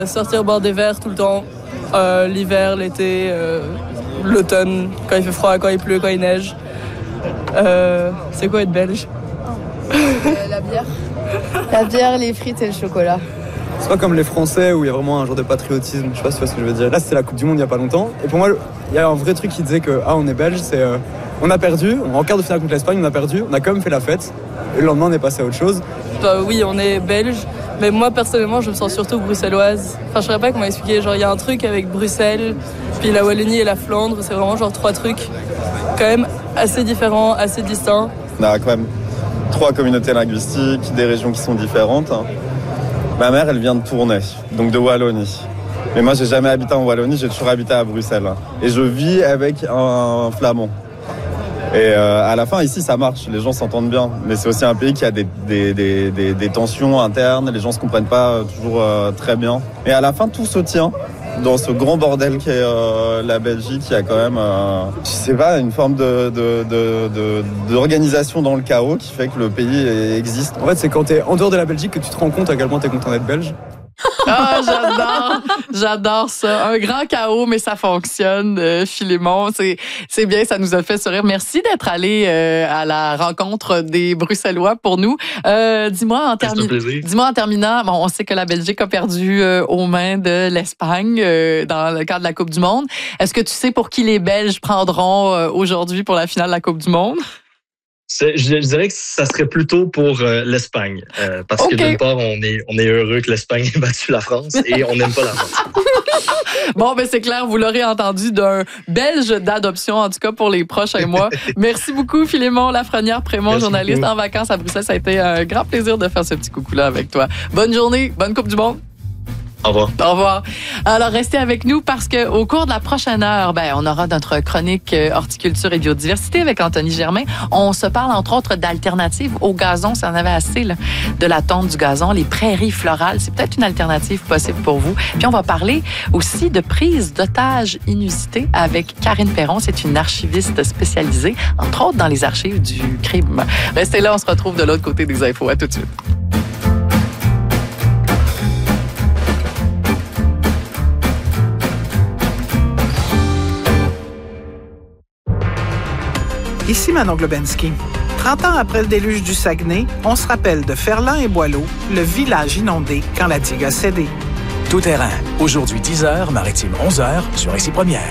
Sortir boire des verres tout le temps, l'hiver, l'été, l'automne, quand il fait froid, quand il pleut, quand il neige. C'est quoi être belge? La bière. La bière, les frites et le chocolat. C'est pas comme les Français où il y a vraiment un genre de patriotisme, je sais pas si tu vois ce que je veux dire. Là, c'était la Coupe du Monde il y a pas longtemps. Et pour moi, il y a un vrai truc qui disait que on est belge, c'est on a perdu, en quart de finale contre l'Espagne, on a perdu, on a quand même fait la fête. Et le lendemain, on est passé à autre chose. Oui, on est belge, mais moi personnellement, je me sens surtout bruxelloise. Enfin, je saurais pas comment expliquer. Genre, il y a un truc avec Bruxelles, puis la Wallonie et la Flandre, c'est vraiment genre 3 trucs quand même assez différents, assez distincts. On a quand même 3 communautés linguistiques, des régions qui sont différentes. Ma mère, elle vient de Tournai, donc de Wallonie. Mais moi, j'ai jamais habité en Wallonie, j'ai toujours habité à Bruxelles. Et je vis avec un flamand. Et à la fin, ici, ça marche, les gens s'entendent bien. Mais c'est aussi un pays qui a des tensions internes, les gens se comprennent pas toujours très bien. Et à la fin, tout se tient dans ce grand bordel qu'est la Belgique. Il y a quand même, je sais pas, une forme d'organisation dans le chaos qui fait que le pays existe. En fait, c'est quand t'es en dehors de la Belgique que tu te rends compte à quel point t'es content d'être belge. Ah, j'adore ça. Un grand chaos, mais ça fonctionne. Philémon, c'est bien, ça nous a fait sourire. Merci d'être allé à la rencontre des Bruxellois pour nous. Dis-moi en terminant, bon, on sait que la Belgique a perdu aux mains de l'Espagne dans le cadre de la Coupe du Monde. Est-ce que tu sais pour qui les Belges prendront aujourd'hui pour la finale de la Coupe du Monde? Je dirais que ça serait plutôt pour l'Espagne. Parce que d'une part, on est heureux que l'Espagne ait battu la France et on n'aime pas la France. Bon, ben c'est clair, vous l'aurez entendu d'un Belge d'adoption, en tout cas pour les prochains mois. Merci beaucoup, Philémon Lafrenière-Prémont, journaliste en vacances à Bruxelles. Ça a été un grand plaisir de faire ce petit coucou-là avec toi. Bonne journée, bonne Coupe du Monde. Au revoir. Au revoir. Alors, restez avec nous parce qu'au cours de la prochaine heure, on aura notre chronique horticulture et biodiversité avec Anthony Germain. On se parle, entre autres, d'alternatives au gazon. Si on avait assez là, de la tonte du gazon, les prairies florales, c'est peut-être une alternative possible pour vous. Puis, on va parler aussi de prise d'otages inusitée avec Karine Perron. C'est une archiviste spécialisée, entre autres, dans les archives du crime. Restez là, on se retrouve de l'autre côté des infos. À tout de suite. Ici Manon Globensky. 30 ans après le déluge du Saguenay, on se rappelle de Ferland et Boileau, le village inondé quand la digue a cédé. Tout terrain. Aujourd'hui 10h, maritime 11h sur Ici Première.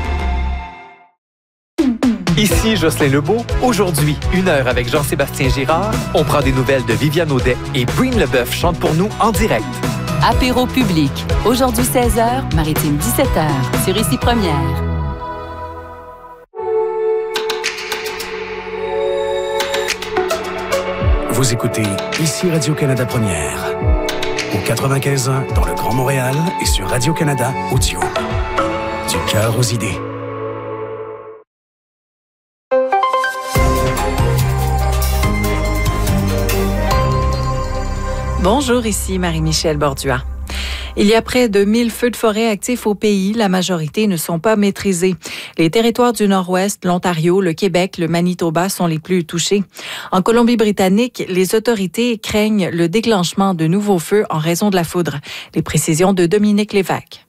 Ici Jocelyn Lebeau. Aujourd'hui, 1 heure avec Jean-Sébastien Girard. On prend des nouvelles de Viviane Audet et Breen Leboeuf chante pour nous en direct. Apéro public. Aujourd'hui 16h, maritime 17h sur Ici Première. Vous écoutez Ici Radio-Canada Première. Au 95.1 dans le Grand Montréal et sur Radio-Canada Audio. Du cœur aux idées. Bonjour, ici Marie-Michèle Bordua. Il y a près de 1000 feux de forêt actifs au pays. La majorité ne sont pas maîtrisés. Les territoires du Nord-Ouest, l'Ontario, le Québec, le Manitoba sont les plus touchés. En Colombie-Britannique, les autorités craignent le déclenchement de nouveaux feux en raison de la foudre. Les précisions de Dominique Lévesque.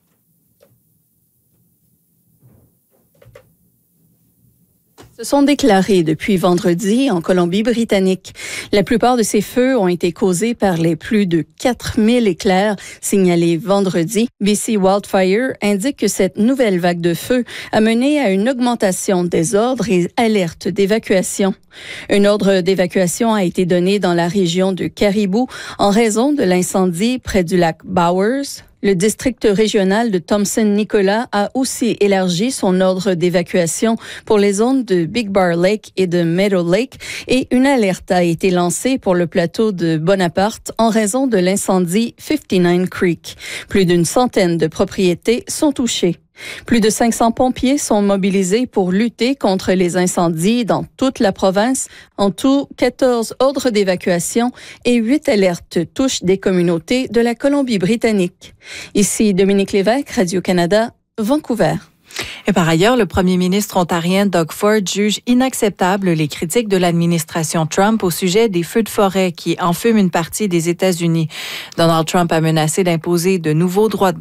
Se sont déclarés depuis vendredi en Colombie-Britannique. La plupart de ces feux ont été causés par les plus de 4000 éclairs signalés vendredi. BC Wildfire indique que cette nouvelle vague de feu a mené à une augmentation des ordres et alertes d'évacuation. Un ordre d'évacuation a été donné dans la région de Caribou en raison de l'incendie près du lac Bowers. Le district régional de Thompson-Nicolas a aussi élargi son ordre d'évacuation pour les zones de Big Bar Lake et de Meadow Lake et une alerte a été lancée pour le plateau de Bonaparte en raison de l'incendie 59 Creek. Plus d'une centaine de propriétés sont touchées. Plus de 500 pompiers sont mobilisés pour lutter contre les incendies dans toute la province. En tout, 14 ordres d'évacuation et 8 alertes touchent des communautés de la Colombie-Britannique. Ici Dominique Lévesque, Radio-Canada, Vancouver. Et par ailleurs, le premier ministre ontarien Doug Ford juge inacceptable les critiques de l'administration Trump au sujet des feux de forêt qui enfument une partie des États-Unis. Donald Trump a menacé d'imposer de nouveaux droits de